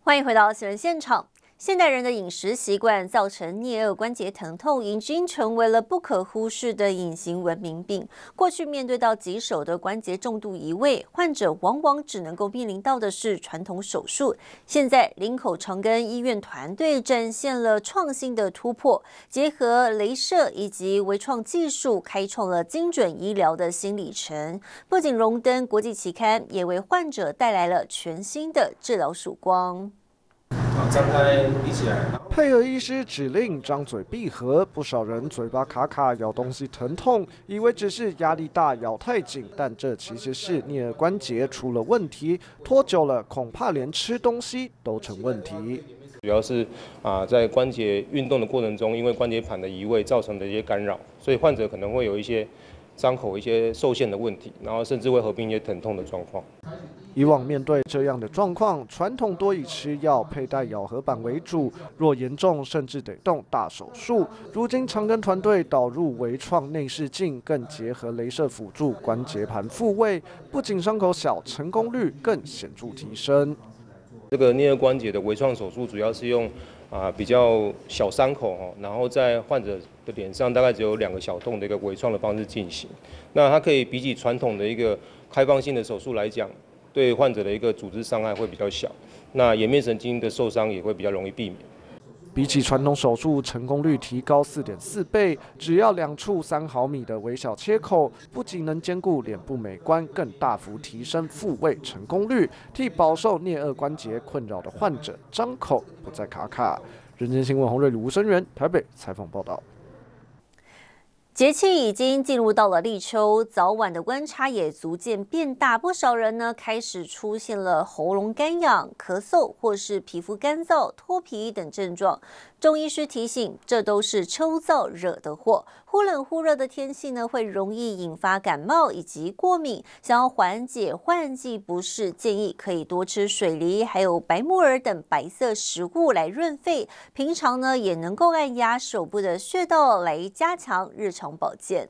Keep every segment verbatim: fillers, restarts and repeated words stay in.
欢迎回到新闻现场。现代人的饮食习惯造成颞颌关节疼痛，已经成为了不可忽视的隐形文明病。过去面对到棘手的关节重度移位，患者往往只能够面临到的是传统手术。现在林口长庚医院团队展现了创新的突破，结合雷射以及微创技术，开创了精准医疗的新里程。不仅荣登国际期刊，也为患者带来了全新的治疗曙光。 张开闭起来， 配合医师指令张嘴闭合，不少人嘴巴卡卡，咬东西疼痛，以为只是压力大咬太紧，但这其实是颞颌关节出了问题，拖久了恐怕连吃东西都成问题。 主要是啊，在关节运动的过程中，因为关节盘的移位造成的一些干扰，所以患者可能会有一些伤口一些受限的问题，然后甚至会合并一些疼痛的状况。 以往面对这样的状况，传统多以吃药、佩戴咬合板为主，若严重甚至得动大手术。如今长庚团队导入微创内视镜，更结合雷射辅助关节盘复位，不仅伤口小，成功率更显著提升。 这个颞颌关节的微创手术主要是用啊比较小伤口哦，然后在患者的脸上大概只有两个小洞的一个微创的方式进行。那它可以比起传统的一个开放性的手术来讲，对患者的一个组织伤害会比较小，那颜面神经的受伤也会比较容易避免。 比起传统手术，成功率提高 四点四 倍，只要两处三毫米的微小切口，不仅能兼顾脸部美观，更大幅提升复位成功率，替饱受颞颌关节困扰的患者张口不再卡卡。人间新闻洪瑞鲁、吴声源台北采访报道。 节气已经进入到了立秋，早晚的温差也逐渐变大，不少人呢开始出现了喉咙干痒、咳嗽或是皮肤干燥、脱皮等症状。中医师提醒，这都是秋燥惹的祸。忽冷忽热的天气呢，会容易引发感冒以及过敏。想要缓解换季不适，建议可以多吃水梨，还有白木耳等白色食物来润肺。平常呢，也能够按压手部的穴道来加强日常保健。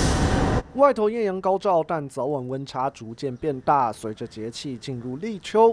外头艳阳高照，但早晚温差逐渐变大。随着节气进入立秋，